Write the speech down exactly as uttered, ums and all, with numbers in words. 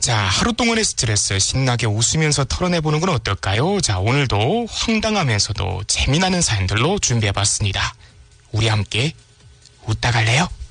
자, 하루 동안의 스트레스 신나게 웃으면서 털어내보는 건 어떨까요? 자, 오늘도 황당하면서도 재미나는 사연들로 준비해봤습니다. 우리 함께 웃다 갈래요?